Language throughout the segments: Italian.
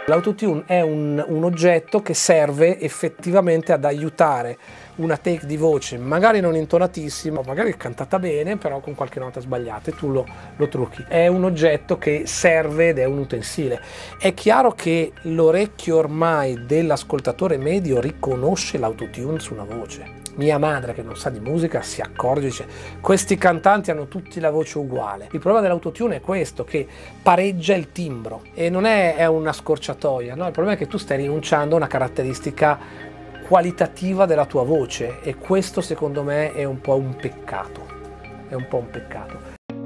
L'autotune è un oggetto che serve effettivamente ad aiutare una take di voce, magari non intonatissima, magari cantata bene, però con qualche nota sbagliata, e tu lo trucchi. È un oggetto che serve ed è un utensile. È chiaro che l'orecchio ormai dell'ascoltatore medio riconosce l'autotune su una voce. Mia madre, che non sa di musica, si accorge e dice: questi cantanti hanno tutti la voce uguale. Il problema dell'autotune è questo, che pareggia il timbro, e non è una scorciatoia, no? Il problema è che tu stai rinunciando a una caratteristica qualitativa della tua voce, e questo secondo me è un po' un peccato. È un po' un peccato.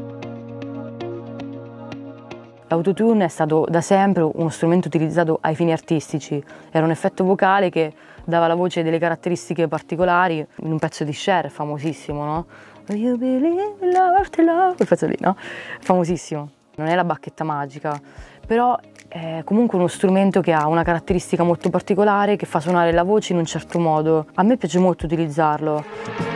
L'autotune è stato da sempre uno strumento utilizzato ai fini artistici. Era un effetto vocale che dava alla voce delle caratteristiche particolari. In un pezzo di Cher, famosissimo, no? You believe in love after love, quel pezzo lì, no? Famosissimo. Non è la bacchetta magica, però è comunque uno strumento che ha una caratteristica molto particolare, che fa suonare la voce in un certo modo. A me piace molto utilizzarlo.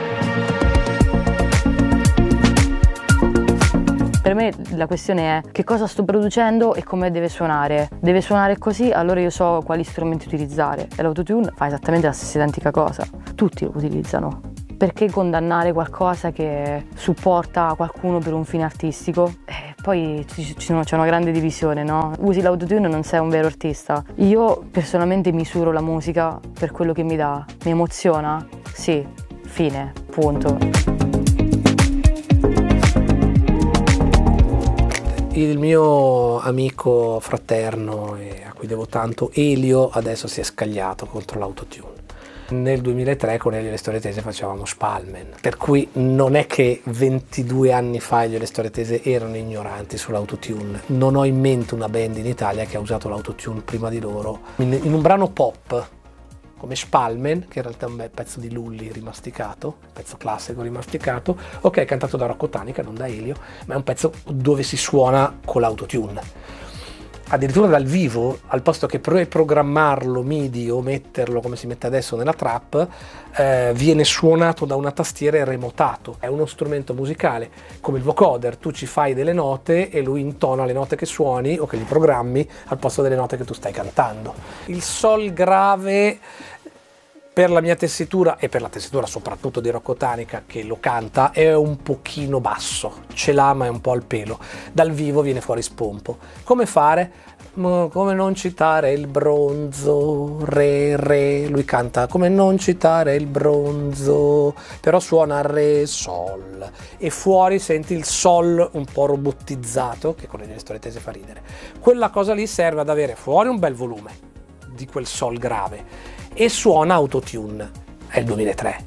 Per me la questione è che cosa sto producendo e come deve suonare. Deve suonare così, allora io so quali strumenti utilizzare. E l'autotune fa esattamente la stessa identica cosa. Tutti lo utilizzano. Perché condannare qualcosa che supporta qualcuno per un fine artistico? Poi c'è una grande divisione, no? Usi l'autotune e non sei un vero artista. Io personalmente misuro la musica per quello che mi dà. Mi emoziona? Sì, fine, punto. Il mio amico fraterno, e a cui devo tanto, Elio, adesso si è scagliato contro l'autotune. Nel 2003 con Elio e le Storie Tese facevamo Spalmen, per cui non è che 22 anni fa Elio e le Storie Tese erano ignoranti sull'autotune. Non ho in mente una band in Italia che ha usato l'autotune prima di loro. In un brano pop come Spalmen, che in realtà è un bel pezzo di Lully rimasticato, un pezzo classico rimasticato, ok, cantato da Rocco Tanica, non da Elio, ma è un pezzo dove si suona con l'autotune. Addirittura dal vivo, al posto che programmarlo MIDI o metterlo come si mette adesso nella trap, viene suonato da una tastiera e remotato. È uno strumento musicale come il vocoder, tu ci fai delle note e lui intona le note che suoni o che gli programmi al posto delle note che tu stai cantando. Il sol grave, per la mia tessitura e per la tessitura soprattutto di Rocco Tanica, che lo canta, è un pochino basso, ce l'ha ma è un po' al pelo. Dal vivo viene fuori spompo. Come fare? Come non citare il bronzo, re, lui canta come non citare il bronzo, però suona re, sol, e fuori senti il sol un po' robottizzato, che con le Storie Tese fa ridere. Quella cosa lì serve ad avere fuori un bel volume di quel sol grave, e suona autotune. È il 2003.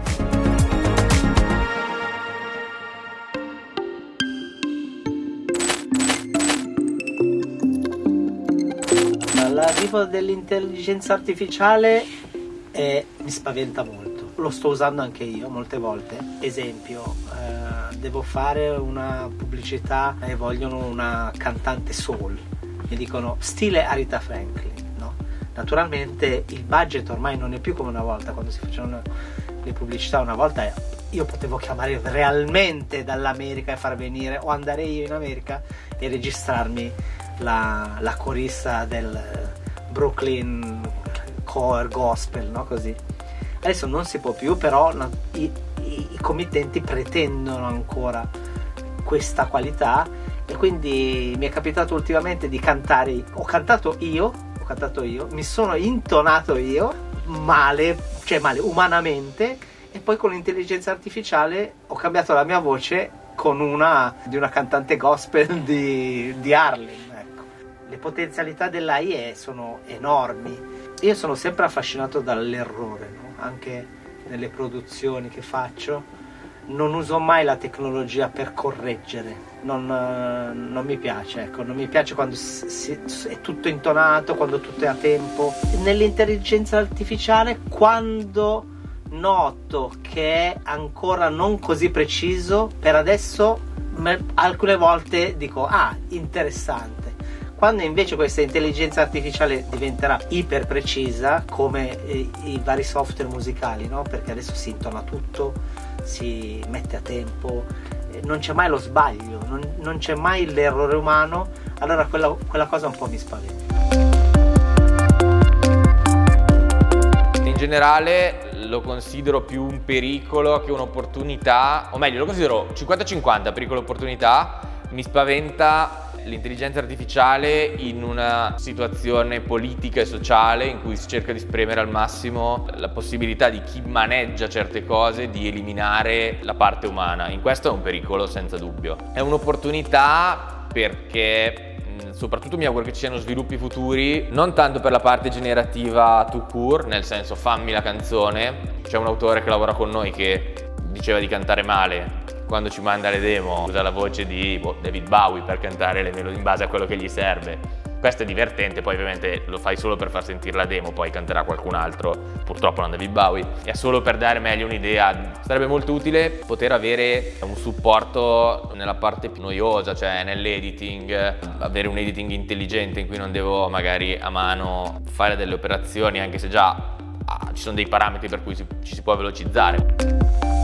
L'arrivo dell'intelligenza artificiale mi spaventa molto. Lo sto usando anche io molte volte. Esempio, devo fare una pubblicità e vogliono una cantante soul. Mi dicono stile Aretha Franklin. Naturalmente il budget ormai non è più come una volta, quando si facevano le pubblicità. Una volta io potevo chiamare realmente dall'America e far venire, o andare io in America e registrarmi la corista del Brooklyn Core Gospel, no? Così. Adesso non si può più, però i committenti pretendono ancora questa qualità, e quindi mi è capitato ultimamente di cantare. Ho cantato io, mi sono intonato io male umanamente, e poi con l'intelligenza artificiale ho cambiato la mia voce con una cantante gospel di Harlem, ecco. Le potenzialità dell'AI sono enormi. Io sono sempre affascinato dall'errore, no? Anche nelle produzioni che faccio non uso mai la tecnologia per correggere. Non mi piace, ecco, non mi piace quando è tutto intonato, quando tutto è a tempo. Nell'intelligenza artificiale, quando noto che è ancora non così preciso, per adesso alcune volte dico interessante. Quando invece questa intelligenza artificiale diventerà iper precisa, come i vari software musicali, no? Perché adesso si intona tutto, si mette a tempo, non c'è mai lo sbaglio, non c'è mai l'errore umano, allora quella cosa un po' mi spaventa. generale lo considero più un pericolo che un'opportunità, o meglio lo considero 50-50 pericolo-opportunità. Mi spaventa l'intelligenza artificiale in una situazione politica e sociale in cui si cerca di spremere al massimo la possibilità di chi maneggia certe cose di eliminare la parte umana. In questo è un pericolo senza dubbio. È un'opportunità perché soprattutto mi auguro che ci siano sviluppi futuri, non tanto per la parte generativa tout court, nel senso fammi la canzone. C'è un autore che lavora con noi che diceva di cantare male. Quando ci manda le demo usa la voce di David Bowie per cantare le melodie in base a quello che gli serve. Questo è divertente, poi ovviamente lo fai solo per far sentire la demo, poi canterà qualcun altro, purtroppo non David Bowie. È solo per dare meglio un'idea. Sarebbe molto utile poter avere un supporto nella parte più noiosa, cioè nell'editing, avere un editing intelligente in cui non devo magari a mano fare delle operazioni, anche se già ci sono dei parametri per cui ci si può velocizzare.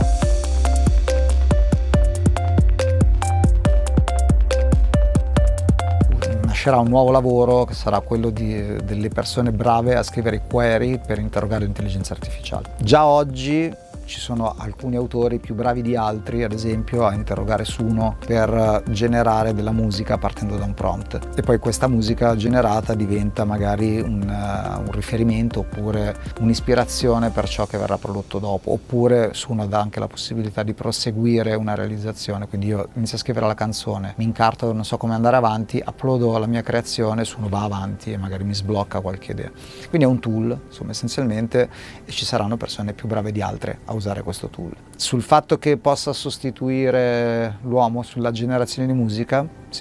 Nascerà un nuovo lavoro che sarà quello delle persone brave a scrivere i query per interrogare l'intelligenza artificiale. Già oggi ci sono alcuni autori più bravi di altri, ad esempio, a interrogare Suno per generare della musica partendo da un prompt. E poi questa musica generata diventa magari un riferimento oppure un'ispirazione per ciò che verrà prodotto dopo. Oppure Suno dà anche la possibilità di proseguire una realizzazione. Quindi io inizio a scrivere la canzone, mi incarto, non so come andare avanti, uploado la mia creazione, Suno va avanti e magari mi sblocca qualche idea. Quindi è un tool, insomma, essenzialmente, e ci saranno persone più brave di altre a usare questo tool. Sul fatto che possa sostituire l'uomo sulla generazione di musica,